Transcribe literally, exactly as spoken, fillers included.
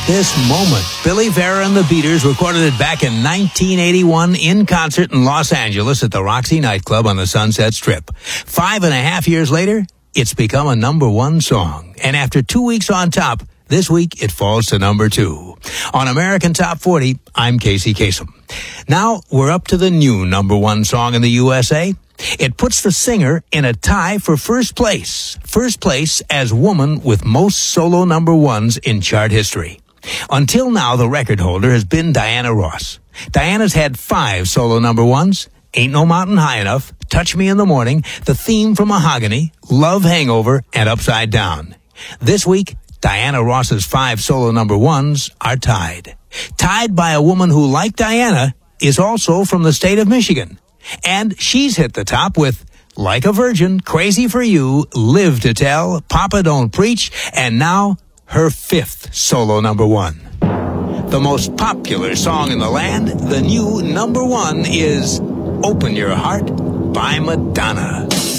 this moment. Billy Vera and the Beaters recorded it back in nineteen eighty-one in concert in Los Angeles at the Roxy nightclub on the Sunset Strip. Five and a half years later, it's become a number one song. And after two weeks on top, this week it falls to number two. On American Top forty, I'm Casey Kasem. Now we're up to the new number one song in the U S A. It puts the singer in a tie for first place. First place as woman with most solo number ones in chart history. Until now, the record holder has been Diana Ross. Diana's had five solo number ones. Ain't No Mountain High Enough, Touch Me in the Morning, The Theme from Mahogany, Love Hangover, and Upside Down. This week, Diana Ross's five solo number ones are tied. Tied by a woman who, like Diana, is also from the state of Michigan. And she's hit the top with Like a Virgin, Crazy for You, Live to Tell, Papa Don't Preach, and now her fifth solo number one. The most popular song in the land, the new number one, is Open Your Heart by Madonna.